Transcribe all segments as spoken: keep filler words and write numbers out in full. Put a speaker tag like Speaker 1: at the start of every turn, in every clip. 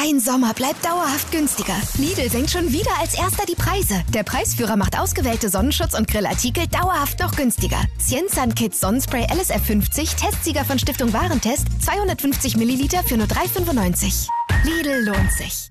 Speaker 1: Dein Sommer bleibt dauerhaft günstiger. Lidl senkt schon wieder als erster die Preise. Der Preisführer macht ausgewählte Sonnenschutz- und Grillartikel dauerhaft noch günstiger. Cienzan Kids Sonnenspray L S F fünfzig, Testsieger von Stiftung Warentest, zweihundertfünfzig Milliliter für nur drei fünfundneunzig. Lidl lohnt sich.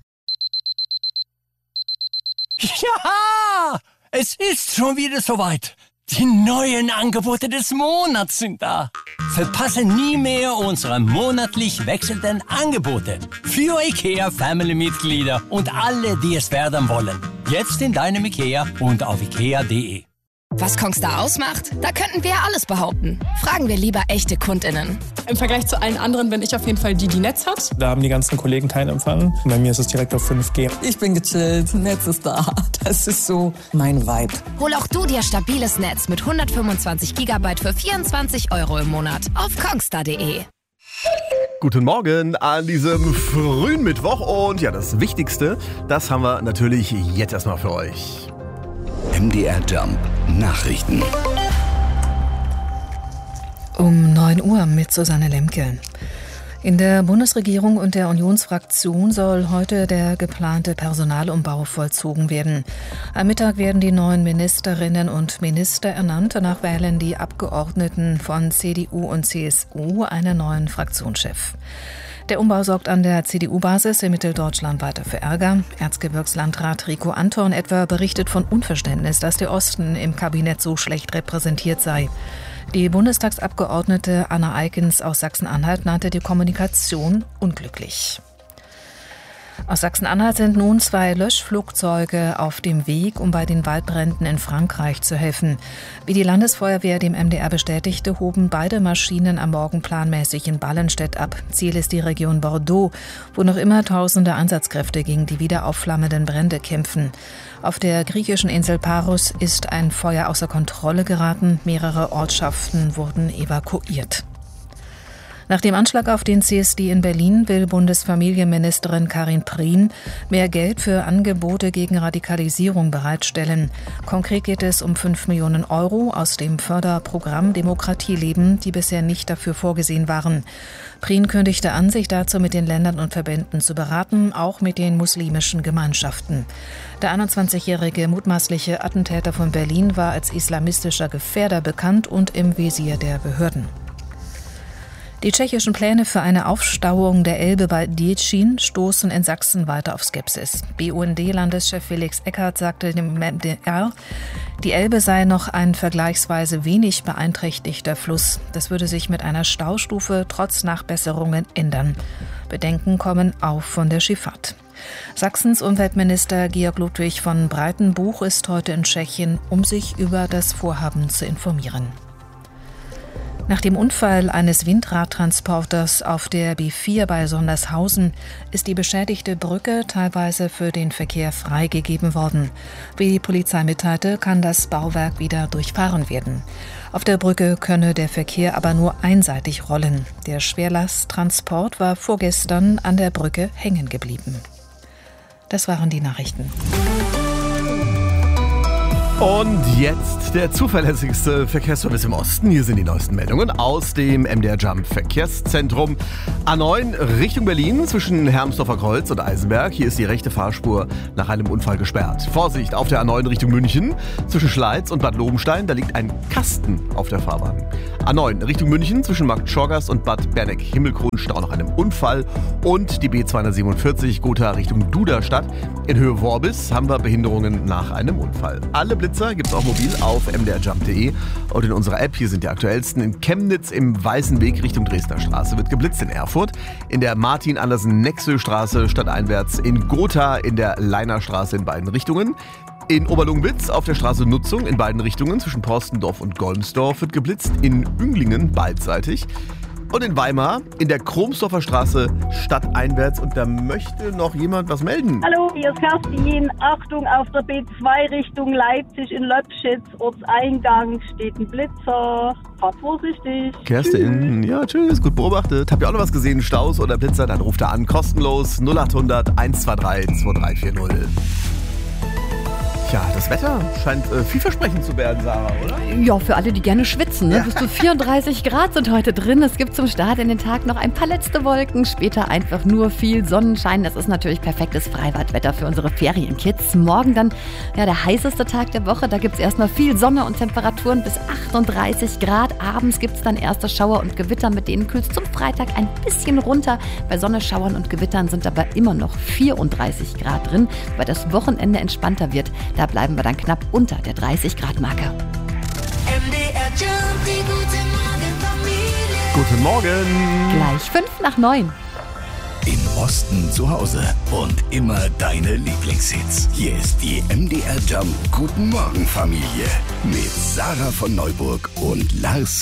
Speaker 2: Ja, es ist schon wieder soweit. Die neuen Angebote des Monats sind da. Verpasse nie mehr unsere monatlich wechselnden Angebote. Für IKEA Family-Mitglieder und alle, die es werden wollen. Jetzt in deinem IKEA und auf ikea punkt de.
Speaker 3: Was Kongstar ausmacht? Da könnten wir alles behaupten. Fragen wir lieber echte KundInnen.
Speaker 4: Im Vergleich zu allen anderen bin ich auf jeden Fall die, die Netz hat.
Speaker 5: Da haben die ganzen Kollegen keinen Empfang. Bei mir ist es direkt auf fünf G.
Speaker 6: Ich bin gechillt, Netz ist da. Das ist so mein Vibe.
Speaker 3: Hol auch du dir stabiles Netz mit hundertfünfundzwanzig Gigabyte für vierundzwanzig Euro im Monat auf kongstar punkt de.
Speaker 7: Guten Morgen an diesem frühen Mittwoch. Und ja, das Wichtigste, das haben wir natürlich jetzt erstmal für euch.
Speaker 8: M D R Jump Nachrichten.
Speaker 9: Um neun Uhr mit Susanne Lemke. In der Bundesregierung und der Unionsfraktion soll heute der geplante Personalumbau vollzogen werden. Am Mittag werden die neuen Ministerinnen und Minister ernannt. Danach wählen die Abgeordneten von C D U und C S U einen neuen Fraktionschef. Der Umbau sorgt an der C D U-Basis in Mitteldeutschland weiter für Ärger. Erzgebirgslandrat Rico Anton etwa berichtet von Unverständnis, dass der Osten im Kabinett so schlecht repräsentiert sei. Die Bundestagsabgeordnete Anna Eikens aus Sachsen-Anhalt nannte die Kommunikation unglücklich. Aus Sachsen-Anhalt sind nun zwei Löschflugzeuge auf dem Weg, um bei den Waldbränden in Frankreich zu helfen. Wie die Landesfeuerwehr dem M D R bestätigte, hoben beide Maschinen am Morgen planmäßig in Ballenstedt ab. Ziel ist die Region Bordeaux, wo noch immer tausende Einsatzkräfte gegen die wieder aufflammenden Brände kämpfen. Auf der griechischen Insel Paros ist ein Feuer außer Kontrolle geraten. Mehrere Ortschaften wurden evakuiert. Nach dem Anschlag auf den C S D in Berlin will Bundesfamilienministerin Karin Prien mehr Geld für Angebote gegen Radikalisierung bereitstellen. Konkret geht es um fünf Millionen Euro aus dem Förderprogramm Demokratie leben, die bisher nicht dafür vorgesehen waren. Prien kündigte an, sich dazu mit den Ländern und Verbänden zu beraten, auch mit den muslimischen Gemeinschaften. Der einundzwanzigjährige mutmaßliche Attentäter von Berlin war als islamistischer Gefährder bekannt und im Visier der Behörden. Die tschechischen Pläne für eine Aufstauung der Elbe bei Děčín stoßen in Sachsen weiter auf Skepsis. B U N D-Landeschef Felix Eckert sagte dem M D R, die Elbe sei noch ein vergleichsweise wenig beeinträchtigter Fluss. Das würde sich mit einer Staustufe trotz Nachbesserungen ändern. Bedenken kommen auch von der Schifffahrt. Sachsens Umweltminister Georg Ludwig von Breitenbuch ist heute in Tschechien, um sich über das Vorhaben zu informieren. Nach dem Unfall eines Windradtransporters auf der B vier bei Sondershausen ist die beschädigte Brücke teilweise für den Verkehr freigegeben worden. Wie die Polizei mitteilte, kann das Bauwerk wieder durchfahren werden. Auf der Brücke könne der Verkehr aber nur einseitig rollen. Der Schwerlasttransport war vorgestern an der Brücke hängen geblieben. Das waren die Nachrichten.
Speaker 7: Und jetzt der zuverlässigste Verkehrsservice im Osten. Hier sind die neuesten Meldungen aus dem M D R Jump Verkehrszentrum. A neun Richtung Berlin zwischen Hermsdorfer Kreuz und Eisenberg. Hier ist die rechte Fahrspur nach einem Unfall gesperrt. Vorsicht auf der A neun Richtung München zwischen Schleiz und Bad Lobenstein. Da liegt ein Kasten auf der Fahrbahn. A neun Richtung München zwischen Markt Schorgast und Bad Berneck-Himmelkron Stau nach einem Unfall. Und die B zweihundertsiebenundvierzig Gotha Richtung Duderstadt. In Höhe Worbis haben wir Behinderungen nach einem Unfall. Alle Blitze gibt es auch mobil auf m d r jump punkt de und in unserer App. Hier sind die aktuellsten. In Chemnitz im Weißen Weg Richtung Dresdner Straße wird geblitzt. In Erfurt in der Martin-Andersen-Nexö-Straße stadteinwärts. In Gotha in der Leinerstraße in beiden Richtungen. In Oberlungenwitz auf der Straße Nutzung in beiden Richtungen zwischen Porstendorf und Gollensdorf wird geblitzt. In Ünglingen beidseitig. Und in Weimar in der Kromsdorfer Straße stadteinwärts. Und da möchte noch jemand was melden.
Speaker 10: Hallo, hier ist Kerstin. Achtung, auf der B zwei Richtung Leipzig in Löbschitz, Ortseingang, steht ein Blitzer. Fahrt vorsichtig.
Speaker 7: Kerstin, tschüss. Ja, tschüss, gut beobachtet. Habt ihr auch noch was gesehen, Staus oder Blitzer? Dann ruft er an, kostenlos null acht hundert eins zwei drei zwei drei vier null. Ja, das Wetter scheint äh, vielversprechend zu werden, Sarah, oder?
Speaker 11: Ja, für alle, die gerne schwitzen. Ne?
Speaker 7: Ja.
Speaker 11: Bis zu vierunddreißig Grad sind heute drin. Es gibt zum Start in den Tag noch ein paar letzte Wolken. Später einfach nur viel Sonnenschein. Das ist natürlich perfektes Freibadwetter für unsere Ferienkids. Morgen dann ja, der heißeste Tag der Woche. Da gibt es erstmal viel Sonne und Temperaturen bis achtunddreißig Grad. Abends gibt es dann erste Schauer und Gewitter. Mit denen kühlt es zum Freitag ein bisschen runter. Bei Sonne, Schauern und Gewittern sind aber immer noch vierunddreißig Grad drin, weil das Wochenende entspannter wird. Da bleiben wir dann knapp unter der dreißig Grad Marke.
Speaker 12: M D R Jump, die gute Morgenfamilie.
Speaker 7: Guten Morgen.
Speaker 11: Gleich fünf nach neun.
Speaker 8: Im Osten zu Hause und immer deine Lieblingshits. Hier ist die M D R Jump Guten Morgen Familie mit Sarah von Neuburg und Lars